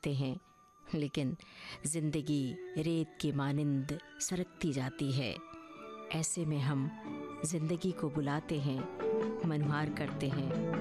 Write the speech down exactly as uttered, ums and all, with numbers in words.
चाहते हैं, लेकिन ज़िंदगी रेत की मानिंद सरकती जाती है। ऐसे में हम ज़िंदगी को बुलाते हैं, मनहार करते हैं